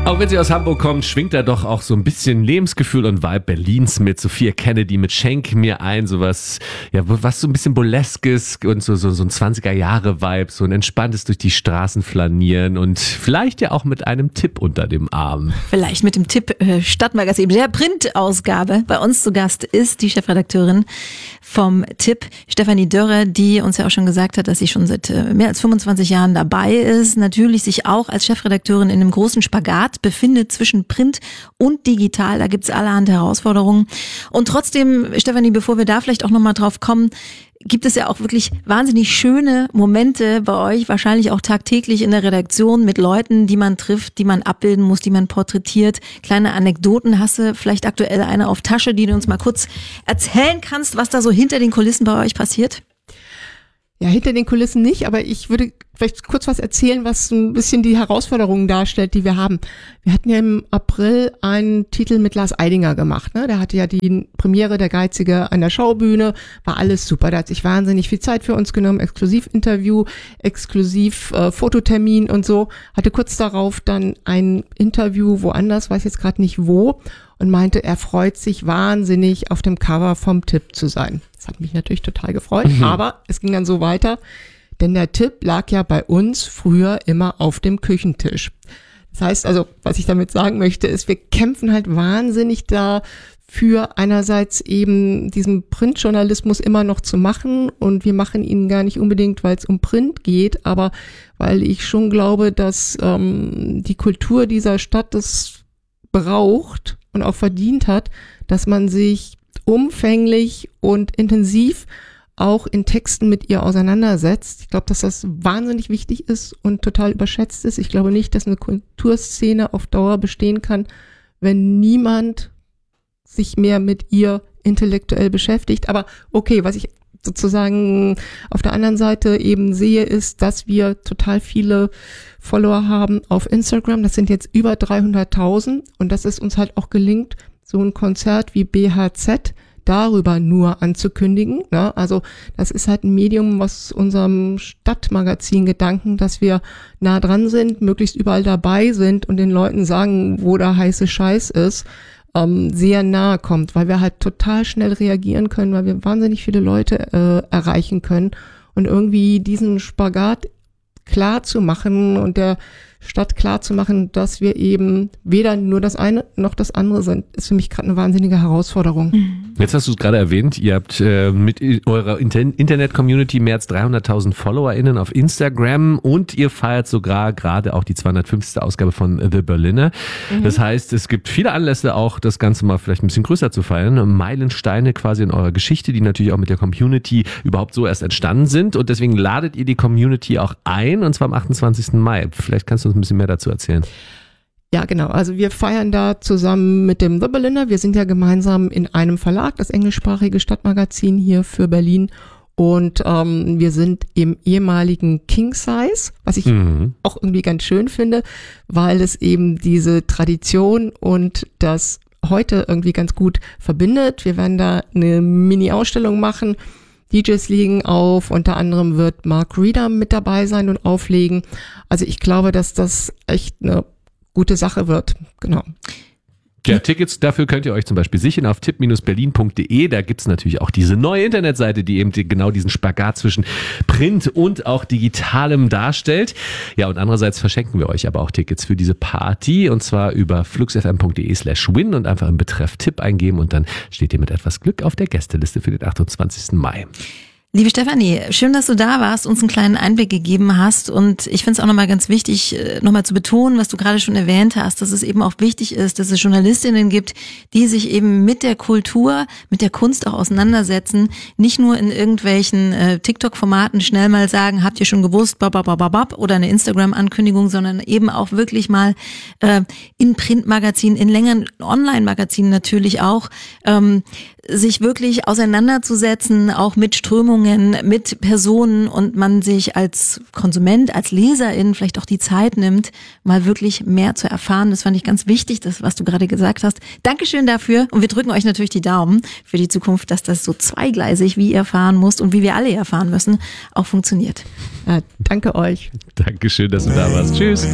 Auch wenn sie aus Hamburg kommt, schwingt da doch auch so ein bisschen Lebensgefühl und Vibe Berlins mit. Sophia Kennedy mit Schenk mir ein, sowas, ja, was so ein bisschen Burleskes und so ein 20er-Jahre-Vibe, so ein entspanntes durch die Straßen flanieren und vielleicht ja auch mit einem Tipp unter dem Arm. Vielleicht mit dem Tipp Stadtmagazin, der Printausgabe. Bei uns zu Gast ist die Chefredakteurin vom Tipp, Stefanie Dörre, die uns ja auch schon gesagt hat, dass sie schon seit mehr als 25 Jahren dabei ist. Natürlich sich auch als Chefredakteurin in einem großen Spagat befindet zwischen Print und digital. Da gibt's allerhand Herausforderungen. Und trotzdem, Stefanie, bevor wir da vielleicht auch nochmal drauf kommen, gibt es ja auch wirklich wahnsinnig schöne Momente bei euch, wahrscheinlich auch tagtäglich in der Redaktion mit Leuten, die man trifft, die man abbilden muss, die man porträtiert. Kleine Anekdoten, hast du vielleicht aktuell eine auf Tasche, die du uns mal kurz erzählen kannst, was da so hinter den Kulissen bei euch passiert? Ja, hinter den Kulissen nicht, aber ich würde vielleicht kurz was erzählen, was ein bisschen die Herausforderungen darstellt, die wir haben. Wir hatten ja im April einen Titel mit Lars Eidinger gemacht, ne? Der hatte ja die Premiere der Geizige an der Schaubühne, war alles super. Der hat sich wahnsinnig viel Zeit für uns genommen, Exklusivinterview, Fototermin und so. Hatte kurz darauf dann ein Interview woanders, weiß jetzt gerade nicht wo, und meinte, er freut sich wahnsinnig, auf dem Cover vom Tipp zu sein. Das hat mich natürlich total gefreut, aber es ging dann so weiter, denn der Tipp lag ja bei uns früher immer auf dem Küchentisch. Das heißt also, was ich damit sagen möchte, ist, wir kämpfen halt wahnsinnig dafür, einerseits eben diesen Printjournalismus immer noch zu machen, und wir machen ihn gar nicht unbedingt, weil es um Print geht, aber weil ich schon glaube, dass die Kultur dieser Stadt das braucht und auch verdient hat, dass man sich umfänglich und intensiv auch in Texten mit ihr auseinandersetzt. Ich glaube, dass das wahnsinnig wichtig ist und total überschätzt ist. Ich glaube nicht, dass eine Kulturszene auf Dauer bestehen kann, wenn niemand sich mehr mit ihr intellektuell beschäftigt. Aber okay, was ich sozusagen auf der anderen Seite eben sehe, ist, dass wir total viele Follower haben auf Instagram. Das sind jetzt über 300.000, und dass es uns halt auch gelingt, so ein Konzert wie BHZ darüber nur anzukündigen, ne? Also das ist halt ein Medium, was unserem Stadtmagazin Gedanken, dass wir nah dran sind, möglichst überall dabei sind und den Leuten sagen, wo der heiße Scheiß ist, sehr nahe kommt, weil wir halt total schnell reagieren können, weil wir wahnsinnig viele Leute erreichen können, und irgendwie diesen Spagat klar zu machen und der Stadt klar zu machen, dass wir eben weder nur das eine noch das andere sind, ist für mich gerade eine wahnsinnige Herausforderung. Jetzt hast du es gerade erwähnt, ihr habt mit eurer Internet-Community mehr als 300.000 FollowerInnen auf Instagram, und ihr feiert sogar gerade auch die 250. Ausgabe von The Berliner. Das heißt, es gibt viele Anlässe, auch das Ganze mal vielleicht ein bisschen größer zu feiern. Meilensteine quasi in eurer Geschichte, die natürlich auch mit der Community überhaupt so erst entstanden sind, und deswegen ladet ihr die Community auch ein, und zwar am 28. Mai. Vielleicht kannst du uns ein bisschen mehr dazu erzählen. Ja, genau. Also wir feiern da zusammen mit dem The Berliner. Wir sind ja gemeinsam in einem Verlag, das englischsprachige Stadtmagazin hier für Berlin. Und wir sind im ehemaligen King Size, was ich auch irgendwie ganz schön finde, weil es eben diese Tradition und das heute irgendwie ganz gut verbindet. Wir werden da eine Mini-Ausstellung machen. DJs legen auf, unter anderem wird Mark Reeder mit dabei sein und auflegen. Also ich glaube, dass das echt eine gute Sache wird. Genau. Ja, Tickets dafür könnt ihr euch zum Beispiel sichern auf tipp-berlin.de. Da gibt's natürlich auch diese neue Internetseite, die eben genau diesen Spagat zwischen Print und auch Digitalem darstellt. Ja, und andererseits verschenken wir euch aber auch Tickets für diese Party, und zwar über fluxfm.de/win und einfach im Betreff Tipp eingeben, und dann steht ihr mit etwas Glück auf der Gästeliste für den 28. Mai. Liebe Stefanie, schön, dass du da warst, uns einen kleinen Einblick gegeben hast, und ich finde es auch nochmal ganz wichtig, nochmal zu betonen, was du gerade schon erwähnt hast, dass es eben auch wichtig ist, dass es Journalistinnen gibt, die sich eben mit der Kultur, mit der Kunst auch auseinandersetzen, nicht nur in irgendwelchen TikTok-Formaten schnell mal sagen, habt ihr schon gewusst, bababababab, oder eine Instagram-Ankündigung, sondern eben auch wirklich mal in Printmagazinen, in längeren Online-Magazinen natürlich auch, sich wirklich auseinanderzusetzen, auch mit Strömungen, mit Personen, und man sich als Konsument, als Leserin vielleicht auch die Zeit nimmt, mal wirklich mehr zu erfahren. Das fand ich ganz wichtig, das, was du gerade gesagt hast. Dankeschön dafür, und wir drücken euch natürlich die Daumen für die Zukunft, dass das so zweigleisig, wie ihr fahren müsst und wie wir alle erfahren müssen, auch funktioniert. Ja, danke euch. Dankeschön, dass du da warst. Tschüss.